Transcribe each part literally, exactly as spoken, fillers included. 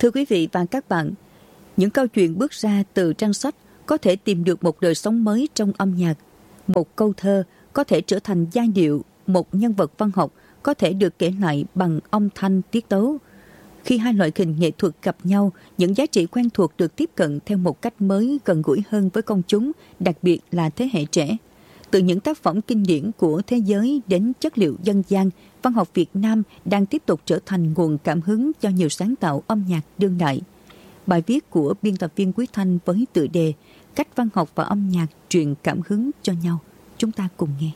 Thưa quý vị và các bạn, những câu chuyện bước ra từ trang sách có thể tìm được một đời sống mới trong âm nhạc. Một câu thơ có thể trở thành giai điệu, một nhân vật văn học có thể được kể lại bằng âm thanh tiết tấu. Khi hai loại hình nghệ thuật gặp nhau, những giá trị quen thuộc được tiếp cận theo một cách mới, gần gũi hơn với công chúng, đặc biệt là thế hệ trẻ. Từ những tác phẩm kinh điển của thế giới đến chất liệu dân gian, văn học Việt Nam đang tiếp tục trở thành nguồn cảm hứng cho nhiều sáng tạo âm nhạc đương đại. Bài viết của biên tập viên Quý Thanh với tựa đề Cách văn học và âm nhạc truyền cảm hứng cho nhau. Chúng ta cùng nghe.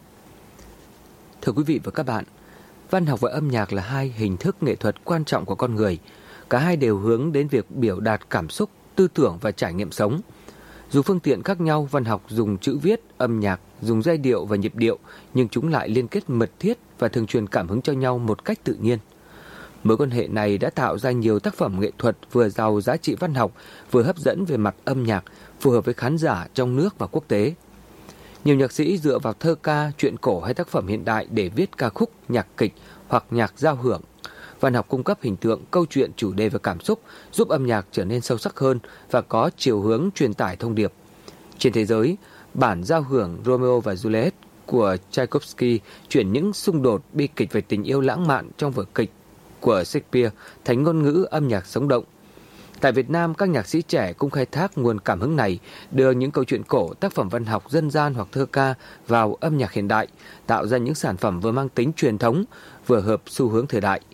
Thưa quý vị và các bạn, văn học và âm nhạc là hai hình thức nghệ thuật quan trọng của con người. Cả hai đều hướng đến việc biểu đạt cảm xúc, tư tưởng và trải nghiệm sống. Dù phương tiện khác nhau, văn học dùng chữ viết, âm nhạc dùng giai điệu và nhịp điệu, nhưng chúng lại liên kết mật thiết và thường truyền cảm hứng cho nhau một cách tự nhiên. Mối quan hệ này đã tạo ra nhiều tác phẩm nghệ thuật vừa giàu giá trị văn học, vừa hấp dẫn về mặt âm nhạc, phù hợp với khán giả trong nước và quốc tế. Nhiều nhạc sĩ dựa vào thơ ca, truyện cổ hay tác phẩm hiện đại để viết ca khúc, nhạc kịch hoặc nhạc giao hưởng. Văn học cung cấp hình tượng, câu chuyện, chủ đề và cảm xúc, giúp âm nhạc trở nên sâu sắc hơn và có chiều hướng truyền tải thông điệp. Trên thế giới, bản giao hưởng Romeo và Juliet của Tchaikovsky chuyển những xung đột bi kịch về tình yêu lãng mạn trong vở kịch của Shakespeare thành ngôn ngữ âm nhạc sống động. Tại Việt Nam, các nhạc sĩ trẻ cũng khai thác nguồn cảm hứng này, đưa những câu chuyện cổ, tác phẩm văn học dân gian hoặc thơ ca vào âm nhạc hiện đại, tạo ra những sản phẩm vừa mang tính truyền thống, vừa hợp xu hướng thời đại.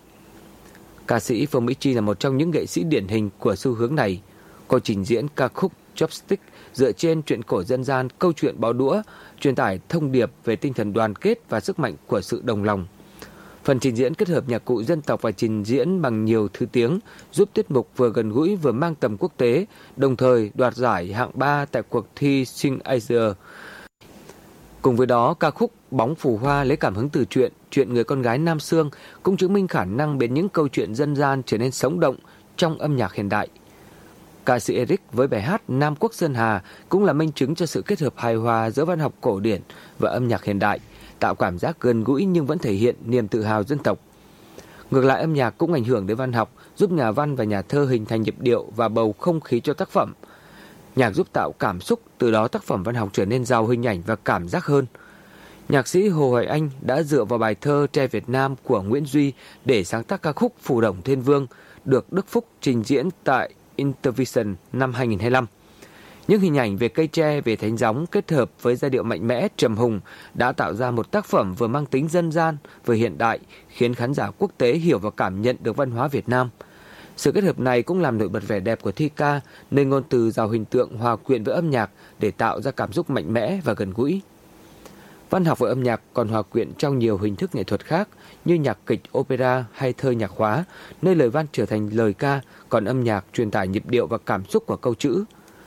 Ca sĩ Phương Mỹ Chi là một trong những nghệ sĩ điển hình của xu hướng này. Cô trình diễn ca khúc Chopstick dựa trên truyện cổ dân gian Câu chuyện bó đũa, truyền tải thông điệp về tinh thần đoàn kết và sức mạnh của sự đồng lòng. Phần trình diễn kết hợp nhạc cụ dân tộc và trình diễn bằng nhiều thứ tiếng, giúp tiết mục vừa gần gũi vừa mang tầm quốc tế, đồng thời đoạt giải hạng ba tại cuộc thi Sing Asia. Cùng với đó, ca khúc Bóng Phù Hoa lấy cảm hứng từ truyện Chuyện Người Con Gái Nam Xương cũng chứng minh khả năng biến những câu chuyện dân gian trở nên sống động trong âm nhạc hiện đại. Ca sĩ Eric với bài hát Nam Quốc Sơn Hà cũng là minh chứng cho sự kết hợp hài hòa giữa văn học cổ điển và âm nhạc hiện đại, tạo cảm giác gần gũi nhưng vẫn thể hiện niềm tự hào dân tộc. Ngược lại, âm nhạc cũng ảnh hưởng đến văn học, giúp nhà văn và nhà thơ hình thành nhịp điệu và bầu không khí cho tác phẩm. Nhạc giúp tạo cảm xúc, từ đó tác phẩm văn học trở nên giàu hình ảnh và cảm giác hơn. Nhạc sĩ Hồ Hoài Anh đã dựa vào bài thơ Tre Việt Nam của Nguyễn Duy để sáng tác ca khúc Phù Đồng Thiên Vương, được Đức Phúc trình diễn tại Intervision năm hai không hai lăm. Những hình ảnh về cây tre, về thánh gióng kết hợp với giai điệu mạnh mẽ, trầm hùng đã tạo ra một tác phẩm vừa mang tính dân gian, vừa hiện đại, khiến khán giả quốc tế hiểu và cảm nhận được văn hóa Việt Nam. Sự kết hợp này cũng làm nổi bật vẻ đẹp của thi ca, nơi ngôn từ giàu hình tượng hòa quyện với âm nhạc để tạo ra cảm xúc mạnh mẽ và gần gũi. Văn học và âm nhạc còn hòa quyện trong nhiều hình thức nghệ thuật khác như nhạc kịch, opera hay thơ nhạc khóa, nơi lời văn trở thành lời ca, còn âm nhạc truyền tải nhịp điệu và cảm xúc của câu chữ.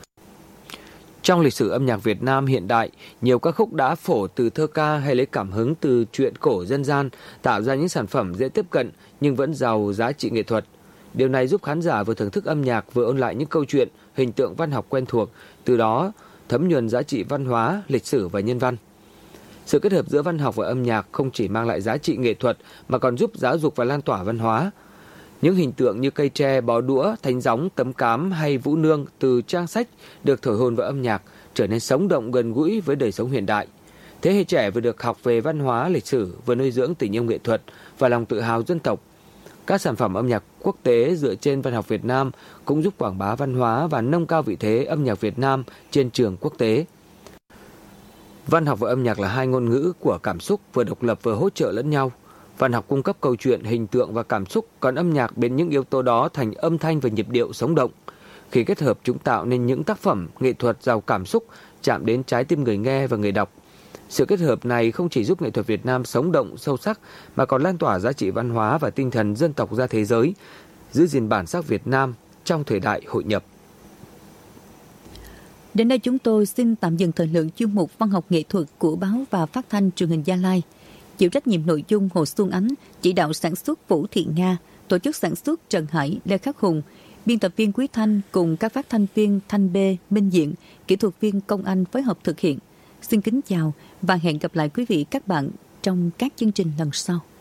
Trong lịch sử âm nhạc Việt Nam hiện đại, nhiều ca khúc đã phổ từ thơ ca hay lấy cảm hứng từ truyện cổ dân gian, tạo ra những sản phẩm dễ tiếp cận nhưng vẫn giàu giá trị nghệ thuật. Điều này giúp khán giả vừa thưởng thức âm nhạc vừa ôn lại những câu chuyện, hình tượng văn học quen thuộc, từ đó thấm nhuần giá trị văn hóa, lịch sử và nhân văn. Sự kết hợp giữa văn học và âm nhạc không chỉ mang lại giá trị nghệ thuật mà còn giúp giáo dục và lan tỏa văn hóa. Những hình tượng như cây tre, bó đũa, thánh gióng, tấm cám hay vũ nương từ trang sách được thổi hồn vào âm nhạc, trở nên sống động gần gũi với đời sống hiện đại. Thế hệ trẻ vừa được học về văn hóa, lịch sử, vừa nuôi dưỡng tình yêu nghệ thuật và lòng tự hào dân tộc. Các sản phẩm âm nhạc quốc tế dựa trên văn học Việt Nam cũng giúp quảng bá văn hóa và nâng cao vị thế âm nhạc Việt Nam trên trường quốc tế. Văn học và âm nhạc là hai ngôn ngữ của cảm xúc, vừa độc lập vừa hỗ trợ lẫn nhau. Văn học cung cấp câu chuyện, hình tượng và cảm xúc, còn âm nhạc biến những yếu tố đó thành âm thanh và nhịp điệu sống động. Khi kết hợp, chúng tạo nên những tác phẩm nghệ thuật giàu cảm xúc, chạm đến trái tim người nghe và người đọc. Sự kết hợp này không chỉ giúp nghệ thuật Việt Nam sống động, sâu sắc, mà còn lan tỏa giá trị văn hóa và tinh thần dân tộc ra thế giới, giữ gìn bản sắc Việt Nam trong thời đại hội nhập. Đến đây chúng tôi xin tạm dừng thời lượng chuyên mục văn học nghệ thuật của báo và phát thanh truyền hình Gia Lai. Chịu trách nhiệm nội dung Hồ Xuân Ánh, chỉ đạo sản xuất Vũ Thị Nga, tổ chức sản xuất Trần Hải, Lê Khắc Hùng, biên tập viên Quý Thanh cùng các phát thanh viên Thanh B, Minh Diện, kỹ thuật viên Công Anh phối hợp thực hiện. Xin kính chào và hẹn gặp lại quý vị các bạn trong các chương trình lần sau.